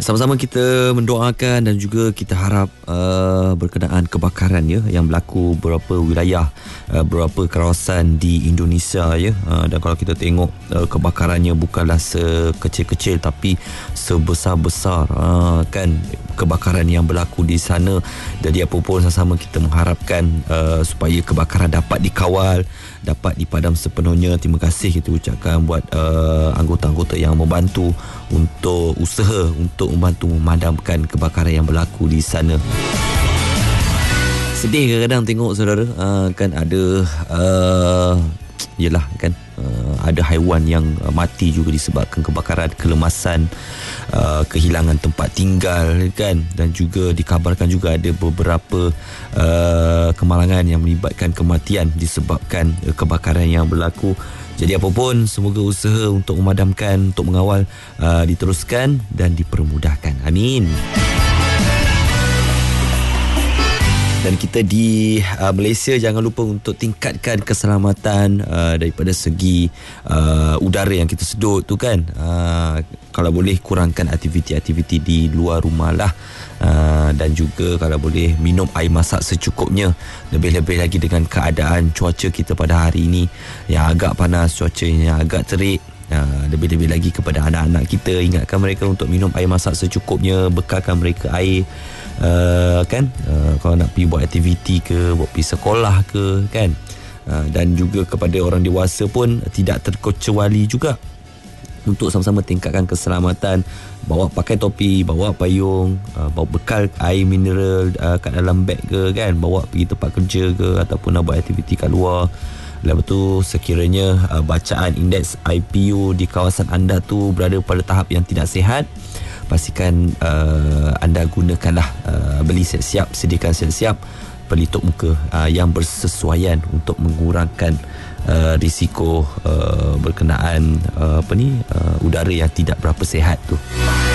Sama-sama kita mendoakan dan juga kita harap berkenaan kebakaran ya yang berlaku beberapa wilayah, beberapa kawasan di Indonesia ya. Dan kalau kita tengok kebakarannya bukanlah sekecil-kecil tapi sebesar-besar kan kebakaran yang berlaku di sana. Jadi apa pun sama-sama kita mengharapkan supaya kebakaran dapat dikawal, dapat dipadam sepenuhnya. Terima kasih kita ucapkan buat anggota-anggota yang membantu untuk usaha untuk membantu memadamkan kebakaran yang berlaku di sana. Sedih kadang-kadang tengok saudara, kan ada yelah kan ada haiwan yang mati juga disebabkan kebakaran, kelemasan, kehilangan tempat tinggal kan, dan juga dikabarkan juga ada beberapa kemalangan yang melibatkan kematian disebabkan kebakaran yang berlaku. Jadi apa pun, semoga usaha untuk memadamkan, untuk mengawal diteruskan dan dipermudahkan. Amin. Dan kita di Malaysia jangan lupa untuk tingkatkan keselamatan daripada segi udara yang kita sedut tu kan. Kalau boleh kurangkan aktiviti-aktiviti di luar rumah lah. Dan juga kalau boleh minum air masak secukupnya. Lebih-lebih lagi dengan keadaan cuaca kita pada hari ini yang agak panas, cuacanya agak terik. Lebih-lebih lagi kepada anak-anak kita, ingatkan mereka untuk minum air masak secukupnya, bekalkan mereka air kan, kalau nak pergi buat aktiviti ke, buat pergi sekolah ke kan. Dan juga kepada orang dewasa pun tidak terkecuali juga untuk sama-sama tingkatkan keselamatan. Bawa pakai topi, bawa payung, bawa bekal air mineral kat dalam beg ke kan, bawa pergi tempat kerja ke ataupun nak buat aktiviti kat luar. Lepas tu sekiranya bacaan indeks IPU di kawasan anda tu berada pada tahap yang tidak sihat, pastikan anda gunakanlah beli siap-siap, sediakan siap-siap pelitup muka yang bersesuaian untuk mengurangkan risiko berkenaan udara yang tidak berapa sihat tu.